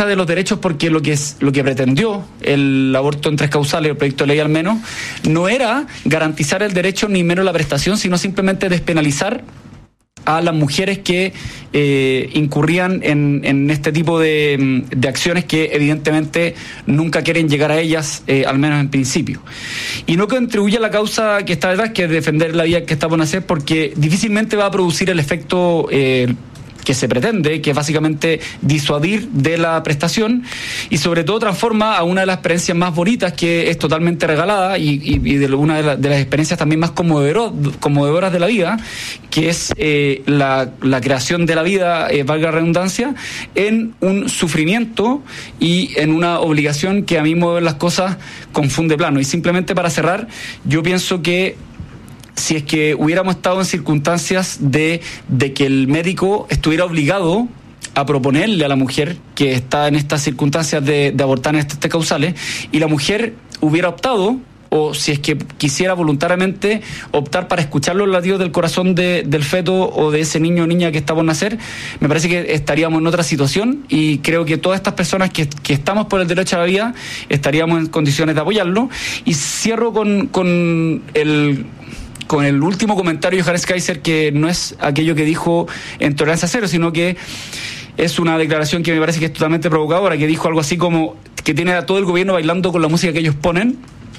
contra de los derechos porque lo que pretendió el aborto en 3 causales, el proyecto de ley al menos, no era garantizar el derecho ni menos la prestación, sino simplemente despenalizar a las mujeres que incurrían en este tipo de acciones que evidentemente nunca quieren llegar a ellas, al menos en principio. Y no contribuye a la causa que está detrás, que es defender la vida que está por nacer, porque difícilmente va a producir el efecto que se pretende, que es básicamente disuadir de la prestación, y sobre todo transforma a una de las experiencias más bonitas, que es totalmente regalada, y de una de las experiencias también más conmovedoras de la vida, que es la creación de la vida, valga la redundancia, en un sufrimiento y en una obligación que a mí mover las cosas confunde plano. Y simplemente para cerrar, yo pienso que si es que hubiéramos estado en circunstancias de que el médico estuviera obligado a proponerle a la mujer que está en estas circunstancias de abortar en estas causales, y la mujer hubiera optado, o si es que quisiera voluntariamente optar para escuchar los latidos del corazón del feto o de ese niño o niña que está por nacer, me parece que estaríamos en otra situación, y creo que todas estas personas que estamos por el derecho a la vida estaríamos en condiciones de apoyarlo. Y cierro con el último comentario de Johannes Kaiser, que no es aquello que dijo en Tolerancia Cero, sino que es una declaración que me parece que es totalmente provocadora, que dijo algo así como que tiene a todo el gobierno bailando con la música que ellos ponen.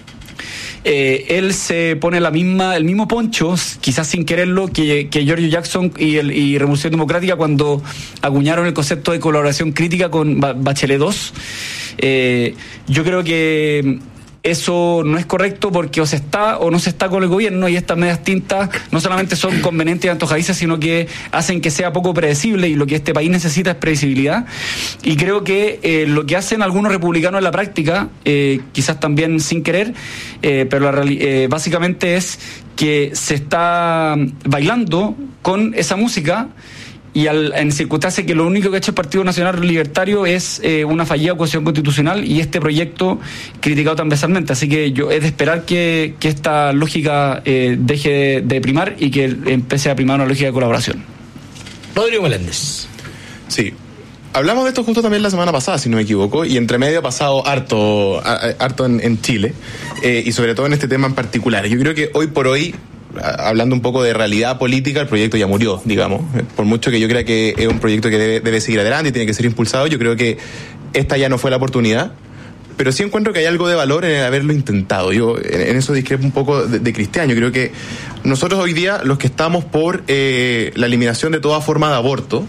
Él se pone el mismo poncho, quizás sin quererlo, que Giorgio Jackson y Revolución Democrática cuando acuñaron el concepto de colaboración crítica con Bachelet II. Yo creo que eso no es correcto, porque o se está o no se está con el gobierno, y estas medias tintas no solamente son convenientes y antojadizas, sino que hacen que sea poco predecible, y lo que este país necesita es previsibilidad. Y creo que lo que hacen algunos republicanos en la práctica, quizás también sin querer, pero básicamente es que se está bailando con esa música, y en circunstancias que lo único que ha hecho el Partido Nacional Libertario es una fallida acusación constitucional y este proyecto criticado transversalmente. Así que es de esperar que esta lógica deje de primar y que empiece a primar una lógica de colaboración. Rodrigo Meléndez. Sí. Hablamos de esto justo también la semana pasada, si no me equivoco, y entre medio ha pasado harto en Chile, y sobre todo en este tema en particular. Yo creo que hoy por hoy, hablando un poco de realidad política, el proyecto ya murió, digamos. Por mucho que yo crea que es un proyecto que debe seguir adelante y tiene que ser impulsado, yo creo que esta ya no fue la oportunidad, pero sí encuentro que hay algo de valor en el haberlo intentado. Yo en eso discrepo un poco de Cristian. Yo creo que nosotros hoy día, los que estamos por la eliminación de toda forma de aborto,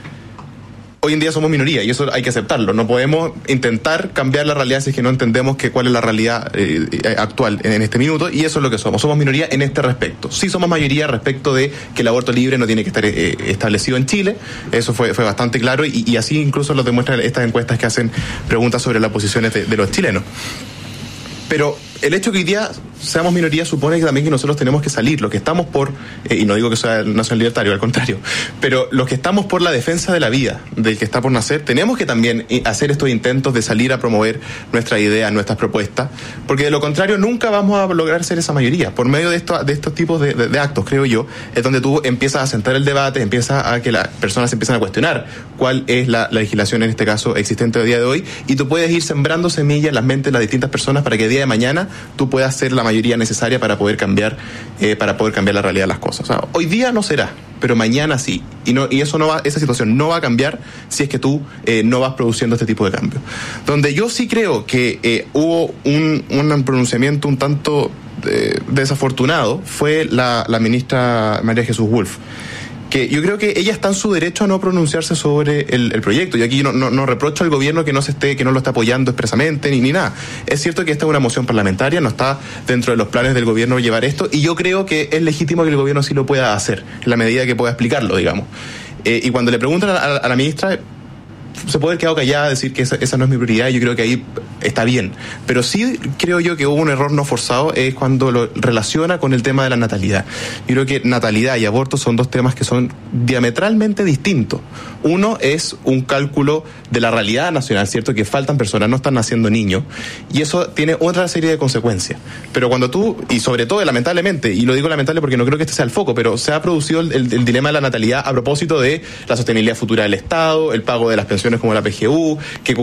hoy en día somos minoría, y eso hay que aceptarlo. No podemos intentar cambiar la realidad si es que no entendemos cuál es la realidad actual en este minuto, y eso es lo que somos. Somos minoría en este respecto. Sí somos mayoría respecto de que el aborto libre no tiene que estar establecido en Chile. Eso fue bastante claro, y así incluso lo demuestran estas encuestas que hacen preguntas sobre las posiciones de los chilenos. Pero el hecho que hoy día seamos minoría supone que también que nosotros tenemos que salir, los que estamos por, y no digo que sea el nacional libertario, al contrario, pero los que estamos por la defensa de la vida del que está por nacer, tenemos que también hacer estos intentos de salir a promover nuestras ideas, nuestras propuestas, porque de lo contrario nunca vamos a lograr ser esa mayoría. Por medio de estos tipos de actos, creo yo, es donde tú empiezas a sentar el debate, empiezas a que las personas empiezan a cuestionar cuál es la legislación, en este caso, existente a día de hoy, y tú puedes ir sembrando semillas en las mentes de las distintas personas para que el día de mañana tú puedas ser la mayoría necesaria para poder cambiar la realidad de las cosas. O sea, hoy día no será, pero mañana sí. Y eso no va, esa situación no va a cambiar si es que tú no vas produciendo este tipo de cambios. Donde yo sí creo que hubo un pronunciamiento un tanto desafortunado fue la ministra María Jesús Wolf, que yo creo que ella está en su derecho a no pronunciarse sobre el proyecto. Y aquí no reprocho al gobierno que no lo está apoyando expresamente ni nada. Es cierto que esta es una moción parlamentaria, no está dentro de los planes del gobierno llevar esto, y yo creo que es legítimo que el gobierno sí lo pueda hacer, en la medida que pueda explicarlo, digamos. Y cuando le preguntan a la ministra, se puede haber quedado callada, decir que esa no es mi prioridad, y yo creo que ahí está bien. Pero sí creo yo que hubo un error no forzado, es cuando lo relaciona con el tema de la natalidad. Yo creo que natalidad y aborto son dos temas que son diametralmente distintos. Uno es un cálculo de la realidad nacional, ¿cierto? Que faltan personas, no están naciendo niños, y eso tiene otra serie de consecuencias. Pero cuando tú, y sobre todo lamentablemente, y lo digo lamentable porque no creo que este sea el foco, pero se ha producido el dilema de la natalidad a propósito de la sostenibilidad futura del Estado, el pago de las pensiones como la PGU, que